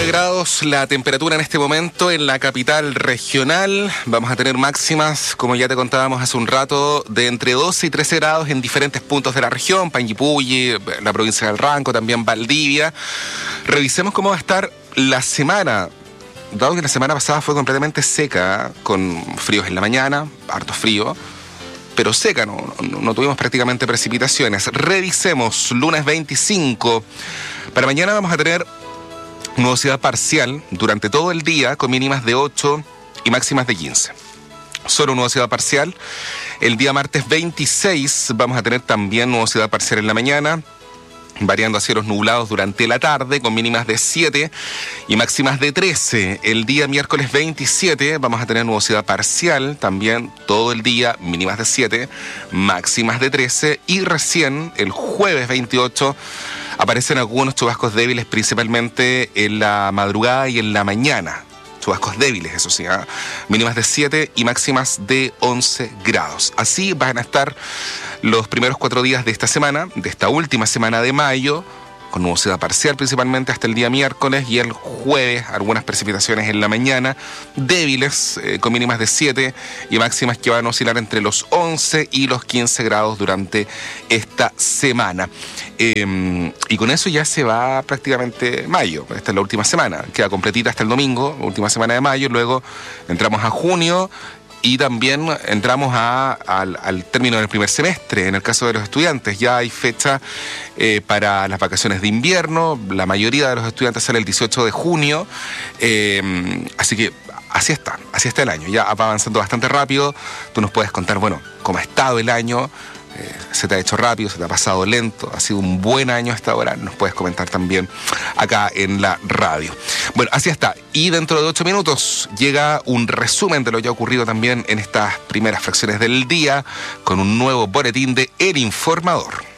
19 grados la temperatura en este momento en la capital regional. Vamos a tener máximas, como ya te contábamos hace un rato, de entre 12 y 13 grados en diferentes puntos de la región, Panguipulli, la provincia del Ranco, también Valdivia. Revisemos cómo va a estar la semana. Dado que la semana pasada fue completamente seca, con fríos en la mañana, harto frío, pero seca, no tuvimos prácticamente precipitaciones. Revisemos, lunes 25. Para mañana vamos a tener nubosidad parcial durante todo el día, con mínimas de 8 y máximas de 15. Solo nubosidad parcial. El día martes 26 vamos a tener también nubosidad parcial en la mañana, variando a cielos nublados durante la tarde, con mínimas de 7 y máximas de 13. El día miércoles 27 vamos a tener nubosidad parcial, también todo el día, mínimas de 7, máximas de 13. Y recién, el jueves 28, aparecen algunos chubascos débiles, principalmente en la madrugada y en la mañana. Chubascos débiles, eso sí, mínimas de 7 y máximas de 11 grados. Así van a estar los primeros 4 días de esta semana, de esta última semana de mayo, con nubosidad parcial principalmente hasta el día miércoles, y el jueves algunas precipitaciones en la mañana, débiles, con mínimas de 7 y máximas que van a oscilar entre los 11 y los 15 grados durante esta semana. Y con eso ya se va prácticamente mayo. Esta es la última semana, queda completita hasta el domingo, última semana de mayo. Luego entramos a junio y también entramos al término del primer semestre. En el caso de los estudiantes ya hay fecha para las vacaciones de invierno. La mayoría de los estudiantes sale el 18 de junio, así que así está el año. Ya va avanzando bastante rápido. Tú nos puedes contar, bueno, cómo ha estado el año. ¿Se te ha hecho rápido? ¿Se te ha pasado lento? ¿Ha sido un buen año hasta ahora? Nos puedes comentar también acá en la radio. Bueno, así está. Y dentro de 8 minutos llega un resumen de lo que ha ocurrido también en estas primeras fracciones del día, con un nuevo boletín de El Informador.